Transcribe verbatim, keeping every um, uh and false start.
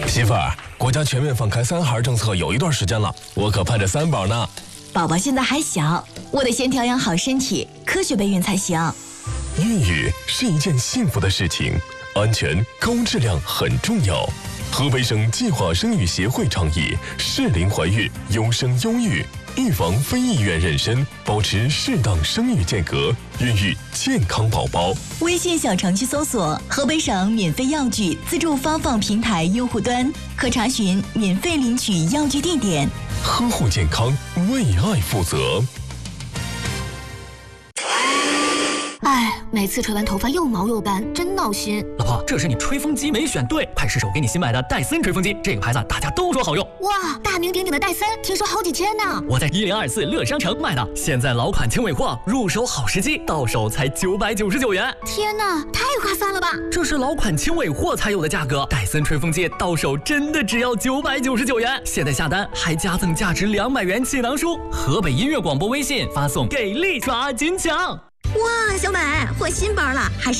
媳妇儿，国家全面放开三孩政策有一段时间了，我可盼着三宝呢。 宝宝现在还小，我得先调养好身体，科学备孕才行。 孕育是一件幸福的事情，安全高质量很重要。河北省计划生育协会倡议适龄怀孕，优生优育，预防非意愿妊娠，保持适当生育间隔，孕育健康宝宝。 微信小程序搜索河北省免费药具自助发放平台用户端，可查询免费领取药具地点。 呵护健康，为爱负责。 哎，每次吹完头发又毛又干，真闹心。 老婆，这是你吹风机没选对，快试试我给你新买的戴森吹风机，这个牌子大家都说好用。 哇，大名鼎鼎的戴森，听说好几千呢。 我在一零二四乐商城买的，现在老款轻尾货，入手好时机，到手才九百九十九元。 天哪，太划算了吧！ 这是老款轻尾货才有的价格，戴森吹风机到手真的只要九百九十九元。现在下单还加赠价值两百元气囊书。河北音乐广播微信发送给力抓金抢。 哇，小美获新包了，还是